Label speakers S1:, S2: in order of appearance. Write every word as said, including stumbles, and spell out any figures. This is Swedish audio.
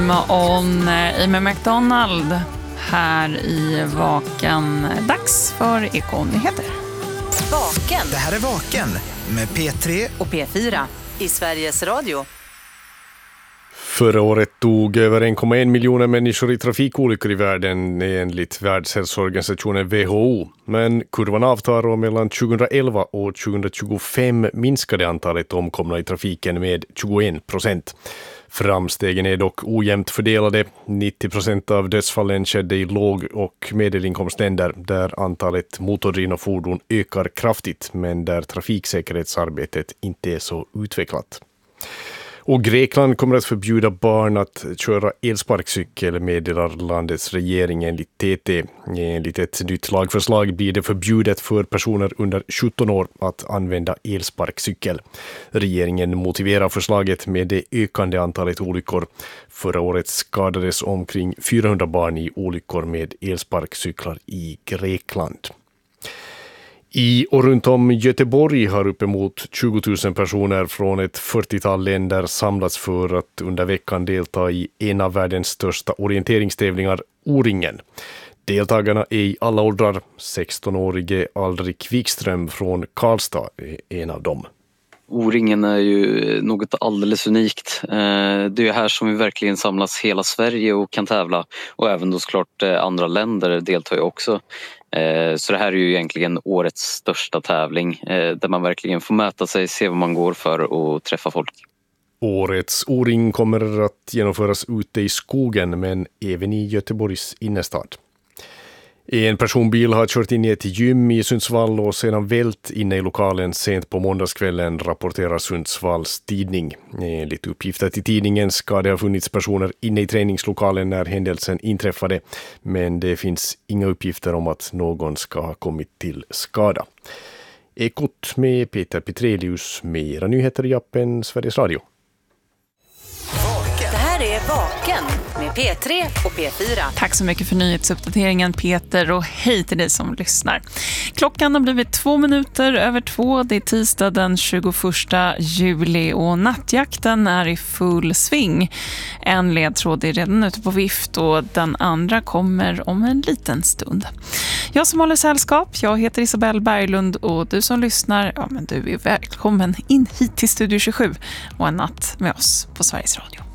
S1: On Amy McDonald här i Vaken. Dags för Ekonyheter.
S2: Vaken.
S3: Det här är Vaken med P tre
S2: och P fyra i Sveriges Radio.
S4: Förra året dog över en komma en miljoner människor i trafikolyckor i världen enligt Världshälsoorganisationen W H O. Men kurvan avtar och mellan tjugoelva och tjugotjugofem minskade antalet omkomna i trafiken med tjugoen procent. Framstegen är dock ojämnt fördelade. nittio procent av dödsfallen skedde i låg- och medelinkomstländer där antalet motordrivna fordon ökar kraftigt men där trafiksäkerhetsarbetet inte är så utvecklat. Och Grekland kommer att förbjuda barn att köra elsparkcykel, meddelar landets regering enligt T T. Enligt ett nytt lagförslag blir det förbjudet för personer under sjutton år att använda elsparkcykel. Regeringen motiverar förslaget med det ökande antalet olyckor. Förra året skadades omkring fyrahundra barn i olyckor med elsparkcyklar i Grekland. I och runt om Göteborg har uppemot tjugo tusen personer från ett fyrtiotal länder samlats för att under veckan delta i en av världens största orienteringstävlingar, O-ringen. Deltagarna är i alla åldrar. sexton-årige Alrik Wikström från Karlstad är en av dem.
S5: O-ringen är ju något alldeles unikt. Det är här som vi verkligen samlas hela Sverige och kan tävla. Och även då såklart andra länder deltar ju också. Så det här är ju egentligen årets största tävling. Där man verkligen får möta sig, se vad man går för och träffa folk.
S4: Årets O-ring kommer att genomföras ute i skogen men även i Göteborgs innerstad. En personbil har kört in i ett gym i Sundsvall och sedan vält inne i lokalen sent på måndagskvällen, rapporterar Sundsvalls tidning. Enligt uppgifter till tidningen ska det ha funnits personer inne i träningslokalen när händelsen inträffade, men det finns inga uppgifter om att någon ska ha kommit till skada. Ekot med Peter Petrelius med era nyheter i appen Sveriges Radio.
S2: Det här är Vaken med P tre och P fyra.
S1: Tack så mycket för nyhetsuppdateringen, Peter, och hej till dig som lyssnar. Klockan har blivit två minuter över två. Det är tisdag den tjugoförsta juli och nattjakten är i full sving. En ledtråd är redan ute på vift och den andra kommer om en liten stund. Jag som håller sällskap, jag heter Isabelle Berglund och du som lyssnar, ja men du är välkommen in hit till Studio tjugosju och en natt med oss på Sveriges Radio.